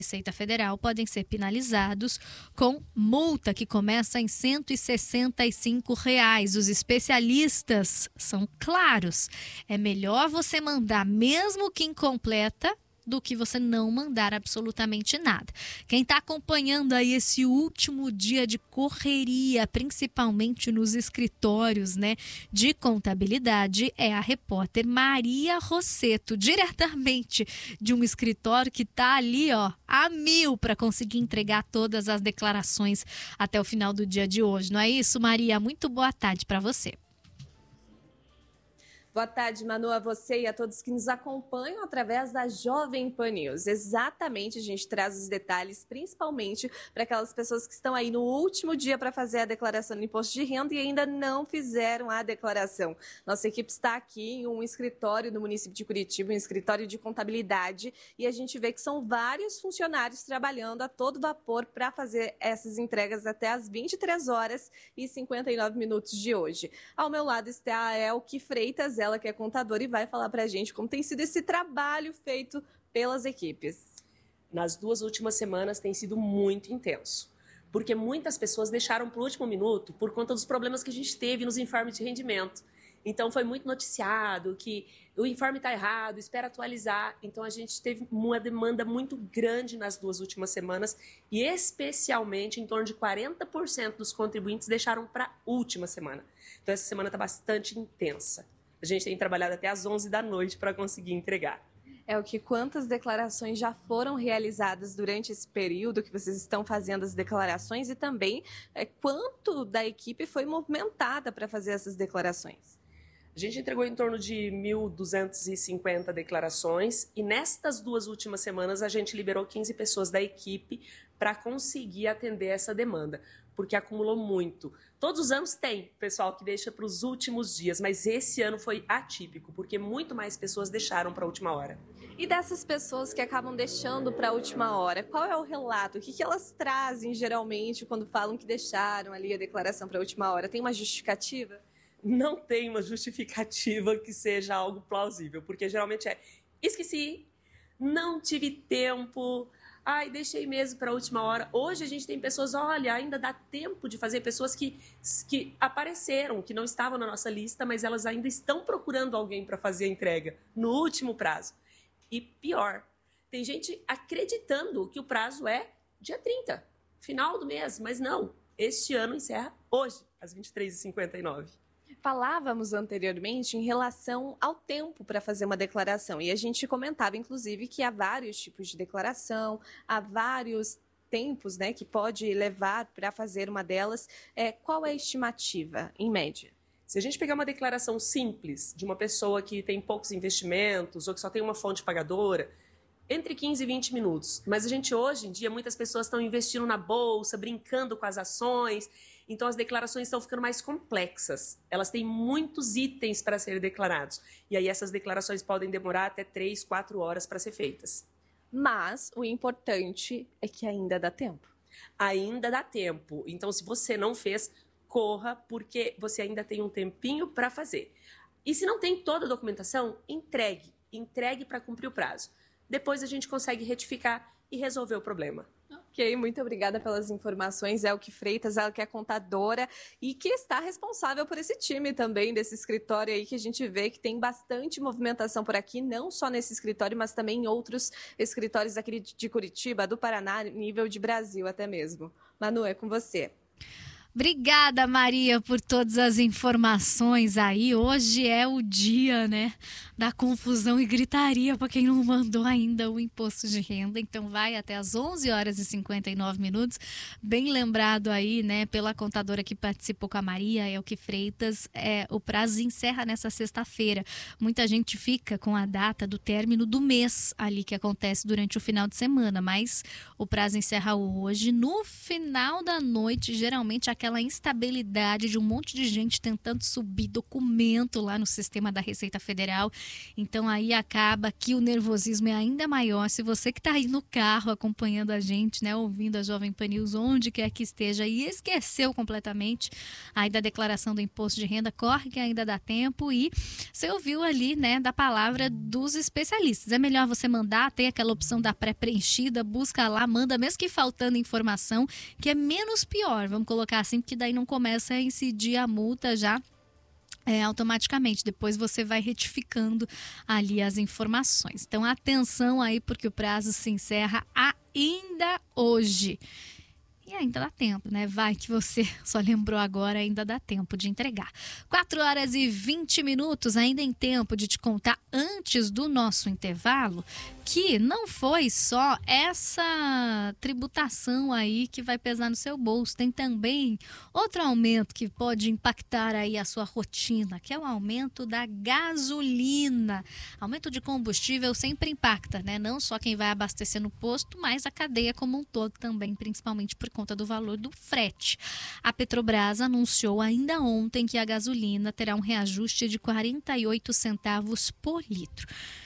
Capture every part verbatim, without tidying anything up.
Receita Federal podem ser penalizados com multa que começa em cento e sessenta e cinco reais. Os especialistas são claros. É melhor você mandar, mesmo que incompleta, do que você não mandar absolutamente nada. Quem está acompanhando aí esse último dia de correria, principalmente nos escritórios, né, de contabilidade, é a repórter Maria Rosseto, diretamente de um escritório que está ali, ó, a mil para conseguir entregar todas as declarações até o final do dia de hoje. Não é isso, Maria? Muito boa tarde para você. Boa tarde, Manu, a você e a todos que nos acompanham através da Jovem Pan News. Exatamente, a gente traz os detalhes, principalmente para aquelas pessoas que estão aí no último dia para fazer a declaração do imposto de renda e ainda não fizeram a declaração. Nossa equipe está aqui em um escritório do município de Curitiba, um escritório de contabilidade, e a gente vê que são vários funcionários trabalhando a todo vapor para fazer essas entregas até às vinte e três horas e cinquenta e nove minutos de hoje. Ao meu lado está a Elke Freitas, ela que é contadora, e vai falar para a gente como tem sido esse trabalho feito pelas equipes. Nas duas últimas semanas tem sido muito intenso, porque muitas pessoas deixaram para o último minuto por conta dos problemas que a gente teve nos informes de rendimento. Então foi muito noticiado que o informe está errado, espera atualizar. Então a gente teve uma demanda muito grande nas duas últimas semanas e especialmente em torno de quarenta por cento dos contribuintes deixaram para a última semana. Então essa semana está bastante intensa. A gente tem trabalhado até às onze da noite para conseguir entregar. É o que quantas declarações já foram realizadas durante esse período que vocês estão fazendo as declarações e também é, quanto da equipe foi movimentada para fazer essas declarações? A gente entregou em torno de mil duzentas e cinquenta declarações e nestas duas últimas semanas a gente liberou quinze pessoas da equipe para conseguir atender essa demanda, porque acumulou muito. Todos os anos tem pessoal que deixa para os últimos dias, mas esse ano foi atípico, porque muito mais pessoas deixaram para a última hora. E dessas pessoas que acabam deixando para a última hora, qual é o relato? O que, que elas trazem geralmente quando falam que deixaram ali a declaração para a última hora? Tem uma justificativa? Não tem uma justificativa que seja algo plausível, porque geralmente é esqueci, não tive tempo, ai, deixei mesmo para a última hora. Hoje a gente tem pessoas, olha, ainda dá tempo de fazer, pessoas que, que apareceram, que não estavam na nossa lista, mas elas ainda estão procurando alguém para fazer a entrega no último prazo. E pior, tem gente acreditando que o prazo é dia trinta, final do mês, mas não, este ano encerra hoje, às vinte e três e cinquenta e nove. Falávamos anteriormente em relação ao tempo para fazer uma declaração e a gente comentava, inclusive, que há vários tipos de declaração, há vários tempos, né, que pode levar para fazer uma delas. É, qual é a estimativa, em média? Se a gente pegar uma declaração simples de uma pessoa que tem poucos investimentos ou que só tem uma fonte pagadora, entre quinze e vinte minutos. Mas a gente, hoje em dia, muitas pessoas estão investindo na bolsa, brincando com as ações. Então, as declarações estão ficando mais complexas. Elas têm muitos itens para serem declarados. E aí, essas declarações podem demorar até três, quatro horas para ser feitas. Mas o importante é que ainda dá tempo. Ainda dá tempo. Então, se você não fez, corra, porque você ainda tem um tempinho para fazer. E se não tem toda a documentação, entregue. Entregue para cumprir o prazo. Depois a gente consegue retificar e resolver o problema. Ok, muito obrigada pelas informações. Elke Freitas, ela que é contadora e que está responsável por esse time também, desse escritório aí que a gente vê que tem bastante movimentação por aqui, não só nesse escritório, mas também em outros escritórios aqui de Curitiba, do Paraná, nível de Brasil até mesmo. Manu, é com você. Obrigada, Maria, por todas as informações aí. Hoje é o dia, né, da confusão e gritaria para quem não mandou ainda o imposto de renda. Então vai até às onze horas e cinquenta e nove minutos. Bem lembrado aí, né, pela contadora que participou com a Maria, Elke Freitas, é, o prazo encerra nessa sexta-feira. Muita gente fica com a data do término do mês ali que acontece durante o final de semana, mas o prazo encerra hoje no final da noite, geralmente aqui aquela instabilidade de um monte de gente tentando subir documento lá no sistema da Receita Federal. Então aí acaba que o nervosismo é ainda maior. Se você que está aí no carro acompanhando a gente, né, ouvindo a Jovem Pan News, onde quer que esteja, e esqueceu completamente aí da declaração do imposto de renda, corre que ainda dá tempo. E você ouviu ali, né, da palavra dos especialistas. É melhor você mandar, ter aquela opção da pré-preenchida, busca lá, manda, mesmo que faltando informação, que é menos pior, vamos colocar assim, porque daí não começa a incidir a multa já É, automaticamente, depois você vai retificando ali as informações. Então, atenção aí, porque o prazo se encerra ainda hoje. E ainda dá tempo, né? Vai que você só lembrou agora, ainda dá tempo de entregar. quatro horas e vinte minutos, ainda em tempo de te contar antes do nosso intervalo, que não foi só essa tributação aí que vai pesar no seu bolso. Tem também outro aumento que pode impactar aí a sua rotina, que é o aumento da gasolina. Aumento de combustível sempre impacta, né? Não só quem vai abastecer no posto, mas a cadeia como um todo também, principalmente por conta do valor do frete. A Petrobras anunciou ainda ontem que a gasolina terá um reajuste de quarenta e oito centavos por litro.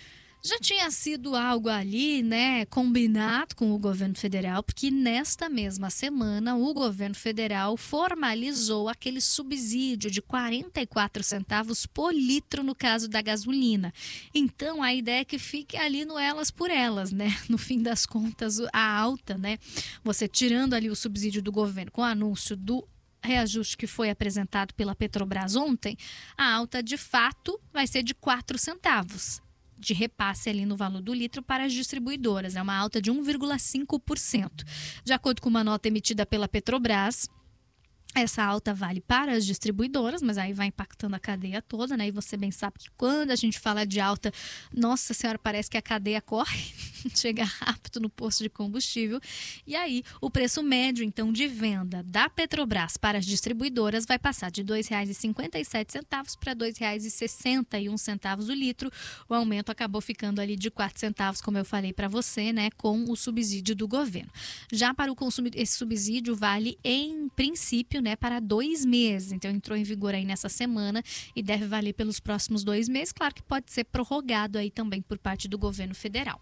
Já tinha sido algo ali, né, combinado com o governo federal, porque nesta mesma semana o governo federal formalizou aquele subsídio de quarenta e quatro centavos por litro no caso da gasolina. Então a ideia é que fique ali no elas por elas, né? No fim das contas, a alta, né? Você tirando ali o subsídio do governo com o anúncio do reajuste que foi apresentado pela Petrobras ontem, a alta de fato vai ser de quatro centavos. De repasse ali no valor do litro para as distribuidoras. É uma alta de um vírgula cinco por cento. De acordo com uma nota emitida pela Petrobras, essa alta vale para as distribuidoras, mas aí vai impactando a cadeia toda, né? E você bem sabe que quando a gente fala de alta, nossa senhora, parece que a cadeia corre, chega rápido no posto de combustível. E aí, o preço médio, então, de venda da Petrobras para as distribuidoras vai passar de dois reais e cinquenta e sete centavos para dois reais e sessenta e um centavos o litro. O aumento acabou ficando ali de quatro centavos, como eu falei para você, né? Com o subsídio do governo. Já para o consumidor, esse subsídio vale, em princípio, né, para dois meses. Então, entrou em vigor aí nessa semana e deve valer pelos próximos dois meses. Claro que pode ser prorrogado aí também por parte do governo federal.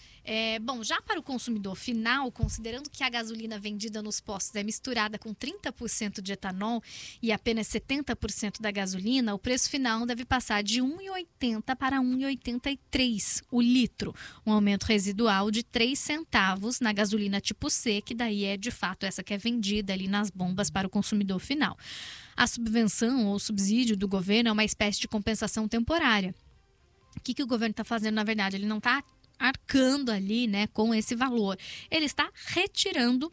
É, bom, já para o consumidor final, considerando que a gasolina vendida nos postos é misturada com trinta por cento de etanol e apenas setenta por cento da gasolina, o preço final deve passar de um real e oitenta centavos para um real e oitenta e três centavos o litro, um aumento residual de três centavos na gasolina tipo C, que daí é de fato essa que é vendida ali nas bombas para o consumidor final. A subvenção ou subsídio do governo é uma espécie de compensação temporária. O que, que o governo está fazendo, na verdade? Ele não está arcando ali, né, com esse valor. Ele está retirando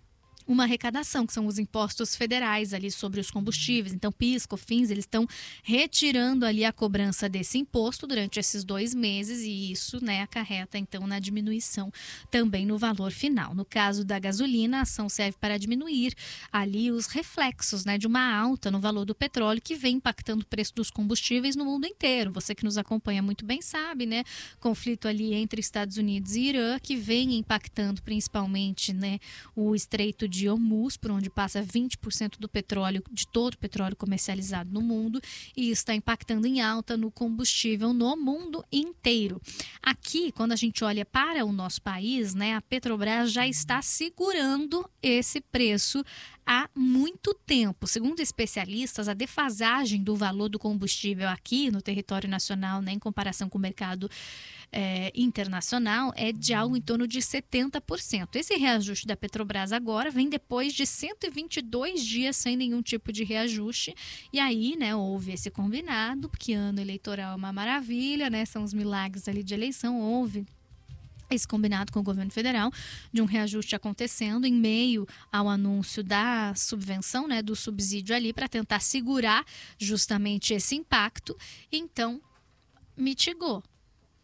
uma arrecadação, que são os impostos federais ali sobre os combustíveis. Então, PIS, COFINS, eles estão retirando ali a cobrança desse imposto durante esses dois meses e isso, né, acarreta, então, na diminuição também no valor final. No caso da gasolina, a ação serve para diminuir ali os reflexos, né, de uma alta no valor do petróleo que vem impactando o preço dos combustíveis no mundo inteiro. Você que nos acompanha muito bem sabe, né, conflito ali entre Estados Unidos e Irã, que vem impactando principalmente, né, o Estreito de de Hormuz, por onde passa vinte por cento do petróleo, de todo o petróleo comercializado no mundo, e isso está impactando em alta no combustível no mundo inteiro. Aqui, quando a gente olha para o nosso país, né, a Petrobras já está segurando esse preço há muito tempo. Segundo especialistas, a defasagem do valor do combustível aqui no território nacional, né, em comparação com o mercado é, internacional, é de algo em torno de setenta por cento. Esse reajuste da Petrobras agora vem depois de cento e vinte e dois dias sem nenhum tipo de reajuste. E aí, né, houve esse combinado, porque ano eleitoral é uma maravilha, né, são os milagres ali de eleição, houve esse combinado com o governo federal de um reajuste acontecendo em meio ao anúncio da subvenção, né, do subsídio ali para tentar segurar justamente esse impacto. Então, mitigou,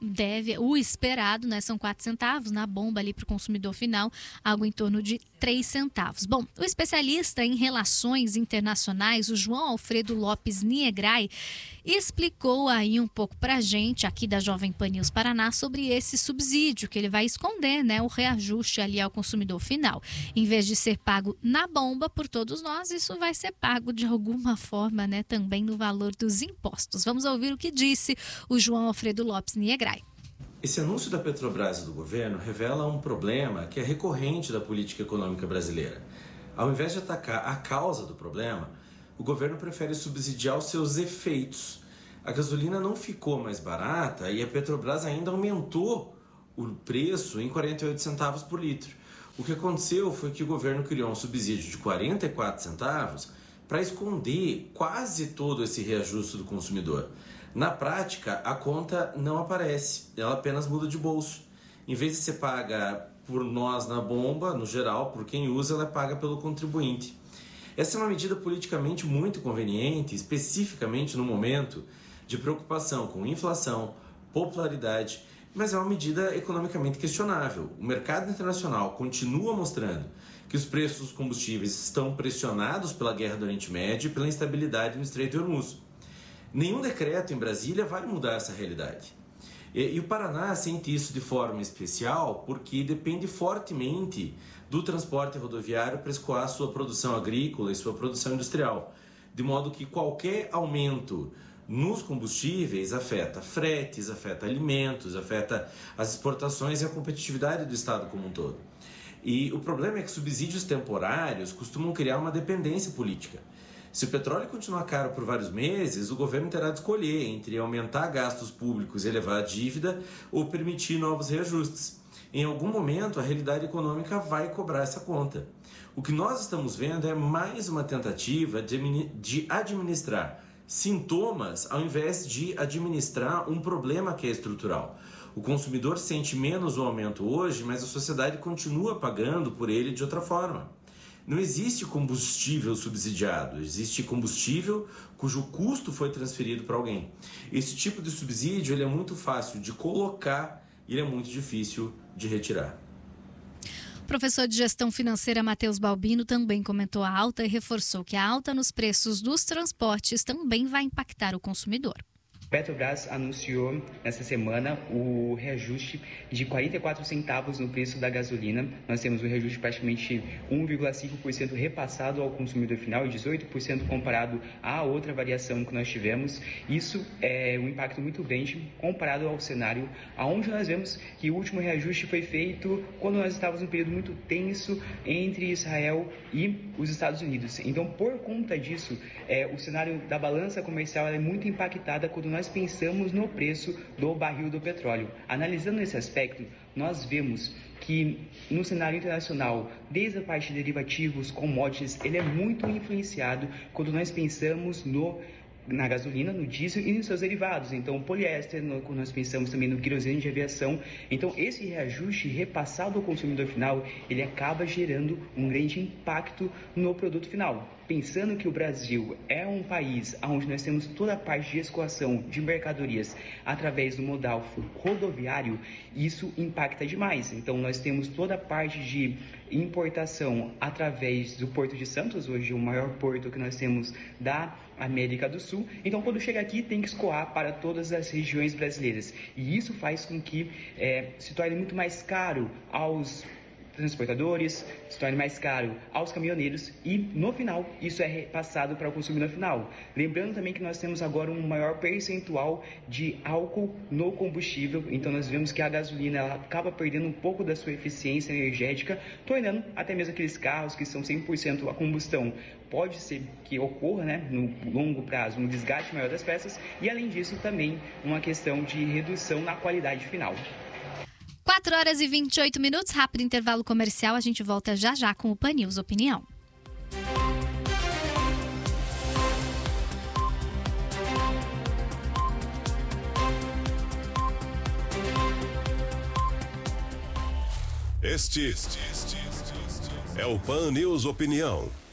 deve, o esperado, né, são quatro centavos, na bomba ali para o consumidor final, algo em torno de três centavos. Bom, o especialista em relações internacionais, o João Alfredo Lopes Niegrai, explicou aí um pouco para a gente, aqui da Jovem Pan News Paraná, sobre esse subsídio, que ele vai esconder, né, o reajuste ali ao consumidor final. Em vez de ser pago na bomba por todos nós, isso vai ser pago de alguma forma, né, também no valor dos impostos. Vamos ouvir o que disse o João Alfredo Lopes Niegrai. Esse anúncio da Petrobras e do governo revela um problema que é recorrente da política econômica brasileira. Ao invés de atacar a causa do problema, o governo prefere subsidiar os seus efeitos. A gasolina não ficou mais barata e a Petrobras ainda aumentou o preço em quarenta e oito centavos por litro. O que aconteceu foi que o governo criou um subsídio de quarenta e quatro centavos para esconder quase todo esse reajuste do consumidor. Na prática, a conta não aparece, ela apenas muda de bolso. Em vez de ser paga por nós na bomba, no geral, por quem usa, ela é paga pelo contribuinte. Essa é uma medida politicamente muito conveniente, especificamente no momento de preocupação com inflação, popularidade, mas é uma medida economicamente questionável. O mercado internacional continua mostrando que os preços dos combustíveis estão pressionados pela guerra do Oriente Médio e pela instabilidade no Estreito de Hormuz. Nenhum decreto em Brasília vai mudar essa realidade. E, e o Paraná sente isso de forma especial porque depende fortemente do transporte rodoviário para escoar sua produção agrícola e sua produção industrial. De modo que qualquer aumento nos combustíveis afeta fretes, afeta alimentos, afeta as exportações e a competitividade do Estado como um todo. E o problema é que subsídios temporários costumam criar uma dependência política. Se o petróleo continuar caro por vários meses, o governo terá de escolher entre aumentar gastos públicos e elevar a dívida ou permitir novos reajustes. Em algum momento, a realidade econômica vai cobrar essa conta. O que nós estamos vendo é mais uma tentativa de administrar sintomas ao invés de administrar um problema que é estrutural. O consumidor sente menos o aumento hoje, mas a sociedade continua pagando por ele de outra forma. Não existe combustível subsidiado, existe combustível cujo custo foi transferido para alguém. Esse tipo de subsídio ele é muito fácil de colocar e ele é muito difícil de retirar. O professor de gestão financeira Matheus Balbino também comentou a alta e reforçou que a alta nos preços dos transportes também vai impactar o consumidor. Petrobras anunciou nessa semana o reajuste de quarenta e quatro centavos no preço da gasolina. Nós temos um reajuste de praticamente um vírgula cinco por cento repassado ao consumidor final e dezoito por cento comparado à outra variação que nós tivemos. Isso é um impacto muito grande comparado ao cenário onde nós vemos que o último reajuste foi feito quando nós estávamos num período muito tenso entre Israel e os Estados Unidos. Então, por conta disso, é, o cenário da balança comercial é muito impactada quando nós pensamos no preço do barril do petróleo. Analisando esse aspecto, nós vemos que no cenário internacional, desde a parte de derivativos, commodities, ele é muito influenciado quando nós pensamos no na gasolina, no diesel e nos seus derivados. Então, o poliéster, no, quando nós pensamos também no querosene de aviação. Então, esse reajuste repassado ao consumidor final, ele acaba gerando um grande impacto no produto final. Pensando que o Brasil é um país onde nós temos toda a parte de escoação de mercadorias através do modal rodoviário, isso impacta demais. Então, nós temos toda a parte de importação através do Porto de Santos, hoje o maior porto que nós temos da América do Sul. Então, quando chega aqui, tem que escoar para todas as regiões brasileiras. E isso faz com que é, se torne muito mais caro aos transportadores, se torne mais caro aos caminhoneiros e, no final, isso é repassado para o consumidor final. Lembrando também que nós temos agora um maior percentual de álcool no combustível, então nós vemos que a gasolina ela acaba perdendo um pouco da sua eficiência energética, tornando até mesmo aqueles carros que são cem por cento a combustão. Pode ser que ocorra, né, no longo prazo, um desgaste maior das peças e, além disso, também uma questão de redução na qualidade final. quatro horas e vinte e oito minutos, rápido intervalo comercial. A gente volta já já com o Pan News Opinião. Este é o Pan News Opinião.